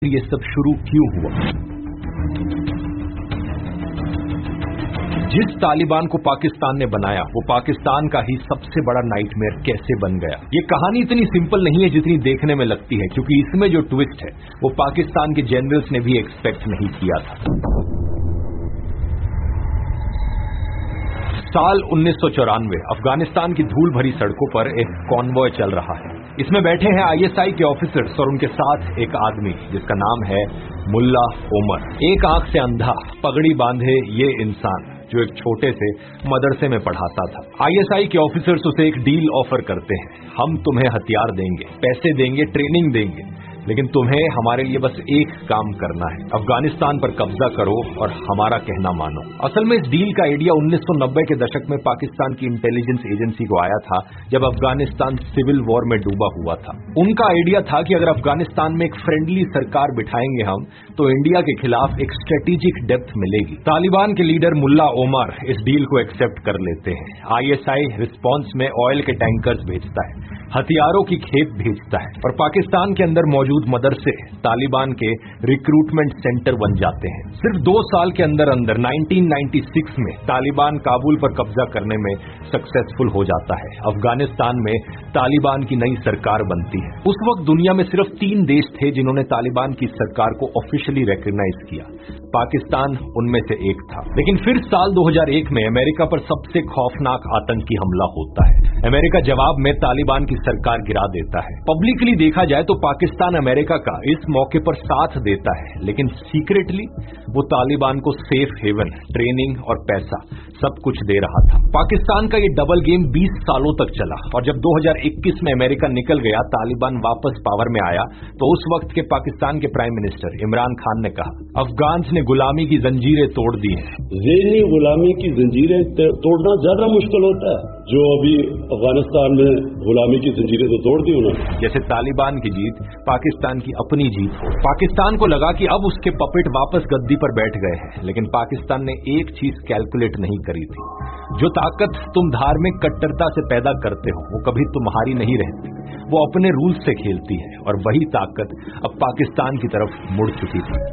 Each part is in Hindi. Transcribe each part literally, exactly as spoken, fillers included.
ये सब शुरू क्यों हुआ? जिस तालिबान को पाकिस्तान ने बनाया वो पाकिस्तान का ही सबसे बड़ा नाइटमेयर कैसे बन गया? ये कहानी इतनी सिंपल नहीं है जितनी देखने में लगती है, क्योंकि इसमें जो ट्विस्ट है वो पाकिस्तान के जनरल्स ने भी एक्सपेक्ट नहीं किया था। साल उन्नीस सौ चौरानवे अफगानिस्तान की धूल भरी सड़कों पर एक कॉन्वॉय चल रहा है। इसमें बैठे हैं आईएसआई के ऑफिसर्स और उनके साथ एक आदमी जिसका नाम है मुल्ला ओमर। एक आंख से अंधा, पगड़ी बांधे ये इंसान जो एक छोटे से मदरसे में पढ़ाता था। आईएसआई के ऑफिसर्स उसे एक डील ऑफर करते हैं, हम तुम्हें हथियार देंगे, पैसे देंगे, ट्रेनिंग देंगे, लेकिन तुम्हें हमारे लिए बस एक काम करना है, अफगानिस्तान पर कब्जा करो और हमारा कहना मानो। असल में इस डील का आइडिया उन्नीस सौ नब्बे के दशक में पाकिस्तान की इंटेलिजेंस एजेंसी को आया था, जब अफगानिस्तान सिविल वॉर में डूबा हुआ था। उनका आइडिया था कि अगर अफगानिस्तान में एक फ्रेंडली सरकार बिठाएंगे हम, तो इंडिया के खिलाफ एक स्ट्रेटेजिक डेप्थ मिलेगी। तालिबान के लीडर मुल्ला ओमर इस डील को एक्सेप्ट कर लेते हैं। आईएसआई रिस्पॉन्स में ऑयल के टैंकर्स भेजता है, हथियारों की खेप भेजता है और पाकिस्तान के अंदर मौजूद मदरसे तालिबान के रिक्रूटमेंट सेंटर बन जाते हैं। सिर्फ दो साल के अंदर अंदर उन्नीस सौ छियानवे में तालिबान काबुल पर कब्जा करने में सक्सेसफुल हो जाता है। अफगानिस्तान में तालिबान की नई सरकार बनती है। उस वक्त दुनिया में सिर्फ तीन देश थे जिन्होंने तालिबान की सरकार को ऑफिशियली रिकॉग्नाइज किया, पाकिस्तान उनमें से एक था। लेकिन फिर साल दो हज़ार एक में अमेरिका पर सबसे खौफनाक आतंकी हमला होता है। अमेरिका जवाब में तालिबान की सरकार गिरा देता है। पब्लिकली देखा जाए तो पाकिस्तान अमेरिका का इस मौके पर साथ देता है, लेकिन सीक्रेटली वो तालिबान को सेफ हेवन, ट्रेनिंग और पैसा सब कुछ दे रहा था। पाकिस्तान का ये डबल गेम बीस सालों तक चला और जब दो हज़ार इक्कीस में अमेरिका निकल गया, तालिबान वापस पावर में आया, तो उस वक्त के पाकिस्तान के प्राइम मिनिस्टर इमरान खान ने कहा, अफगान्स ने गुलामी की जंजीरें तोड़ दी हैं। ज़हनी गुलामी की जंजीरें तोड़ना ज्यादा मुश्किल होता है, जो अभी अफगानिस्तान में गुलामी की जंजीरें तो तोड़ दी उन्होंने। जैसे तालिबान की जीत पाकिस्तान की अपनी जीत हो। पाकिस्तान को लगा कि अब उसके पपेट वापस गद्दी पर बैठ गए हैं, लेकिन पाकिस्तान ने एक चीज कैलकुलेट नहीं करी थी, जो ताकत तुम धार्मिक कट्टरता से पैदा करते हो वो कभी तुम्हारी नहीं रहती, वो अपने रूल्स से खेलती है, और वही ताकत अब पाकिस्तान की तरफ मुड़ चुकी थी।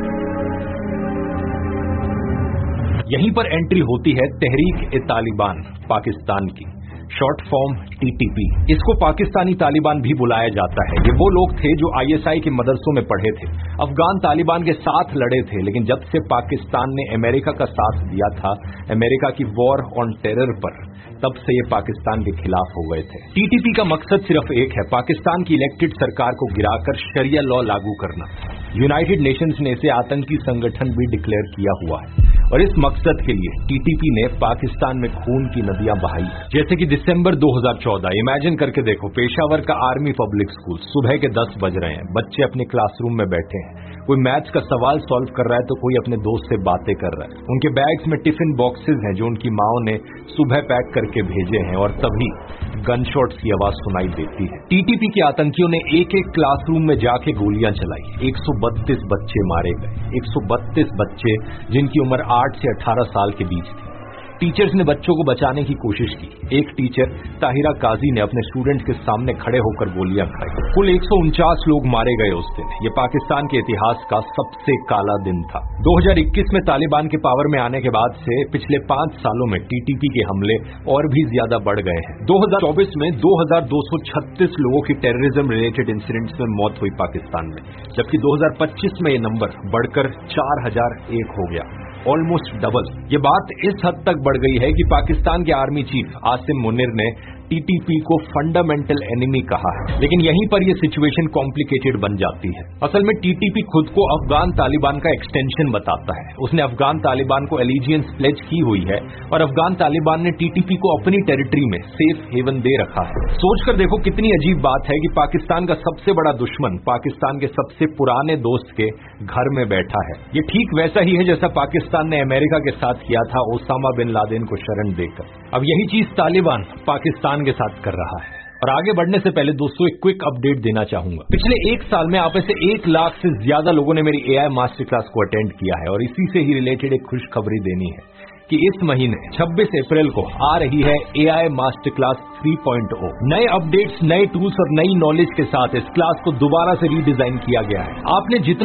यहीं पर एंट्री होती है तहरीक-ए-तालिबान पाकिस्तान की, शॉर्ट फॉर्म टीटीपी। इसको पाकिस्तानी तालिबान भी बुलाया जाता है। ये वो लोग थे जो आईएसआई के मदरसों में पढ़े थे, अफगान तालिबान के साथ लड़े थे, लेकिन जब से पाकिस्तान ने अमेरिका का साथ दिया था अमेरिका की वॉर ऑन टेरर पर, तब से ये पाकिस्तान के खिलाफ हो गए थे। टीटीपी का मकसद सिर्फ एक है, पाकिस्तान की इलेक्टेड सरकार को गिराकर शरिया लॉ लागू करना। यूनाइटेड नेशंस ने इसे आतंकी संगठन भी डिक्लेयर किया हुआ है, और इस मकसद के लिए टीटीपी ने पाकिस्तान में खून की नदियां बहाई। जैसे कि दिसंबर दो हज़ार चौदह, इमेजिन करके देखो, पेशावर का आर्मी पब्लिक स्कूल, सुबह के दस बज रहे हैं, बच्चे अपने क्लासरूम में बैठे हैं, कोई मैथ्स का सवाल सॉल्व कर रहा है तो कोई अपने दोस्त से बातें कर रहा है। उनके बैग्स में टिफिन बॉक्सेस हैं जो उनकी माओ ने सुबह पैक करके भेजे हैं, और तभी गनशॉट्स की आवाज सुनाई देती है। टीटीपी के आतंकियों ने एक एक क्लासरूम में जाके गोलियां चलाई। एक सौ बत्तीस बच्चे मारे गए, एक सौ बत्तीस बच्चे जिनकी उम्र आठ से अठारह साल के बीच थी। टीचर्स ने बच्चों को बचाने की कोशिश की। एक टीचर ताहिरा काजी ने अपने स्टूडेंट्स के सामने खड़े होकर गोलियां खाई। कुल एक सौ उनचास लोग मारे गए उस दिन। ये पाकिस्तान के इतिहास का सबसे काला दिन था। दो हज़ार इक्कीस में तालिबान के पावर में आने के बाद से पिछले पांच सालों में टीटीपी के हमले और भी ज्यादा बढ़ गए हैं। दो हज़ार चौबीस में दो हज़ार दो सौ छत्तीस लोगों की टेररिज्म रिलेटेड इंसिडेंट्स में मौत हुई पाकिस्तान में, जबकि दो हज़ार पच्चीस में ये नंबर बढ़कर चार हज़ार एक हो गया, ऑलमोस्ट डबल। ये बात इस हद तक बढ़ गई है कि पाकिस्तान के आर्मी चीफ आसिम मुनीर ने टीटीपी को फंडामेंटल एनिमी कहा है। लेकिन यहीं पर यह सिचुएशन कॉम्प्लिकेटेड बन जाती है। असल में टीटीपी खुद को अफगान तालिबान का एक्सटेंशन बताता है। उसने अफगान तालिबान को एलिजियंस प्लेज की हुई है, और अफगान तालिबान ने टीटीपी को अपनी टेरिटरी में सेफ हेवन दे रखा है। सोचकर देखो कितनी अजीब बात है कि पाकिस्तान का सबसे बड़ा दुश्मन पाकिस्तान के सबसे पुराने दोस्त के घर में बैठा है। ये ठीक वैसा ही है जैसा पाकिस्तान ने अमेरिका के साथ किया था ओसामा बिन लादेन को शरण देकर। अब यही चीज तालिबान पाकिस्तान के साथ कर रहा है। और आगे बढ़ने से पहले दोस्तों एक क्विक अपडेट देना चाहूंगा। पिछले एक साल में आप में से एक लाख से ज्यादा लोगों ने मेरी एआई मास्टर क्लास को अटेंड किया है, और इसी से ही रिलेटेड एक खुशखबरी देनी है कि इस महीने छब्बीस अप्रैल को आ रही है AI master class three point ओ। नए अपडेट्स, नए टूल्स और नई नॉलेज के साथ इस क्लास को दोबारा से रीडिजाइन किया गया है। आपने जितना